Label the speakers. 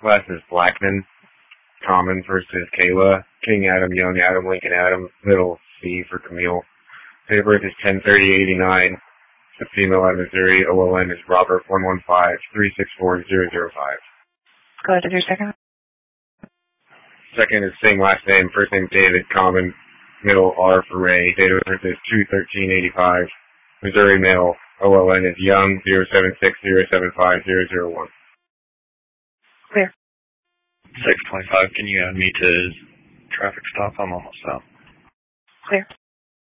Speaker 1: Last is Blackman. Common versus Kayla. King Adam, Young Adam, Lincoln Adam. Middle C for Camille. Date of birth is 10/30/89. It's a female out of Missouri. OLN is Robert 115-364-005.
Speaker 2: Go ahead with your second.
Speaker 1: Second is same last name. First name David. Common. Middle R for Ray. Date of birth is 2/13/85. Missouri male. OLN is Young 076-075-001.
Speaker 2: Clear.
Speaker 3: 625, can you add me to traffic stop? I'm almost out.
Speaker 2: Clear.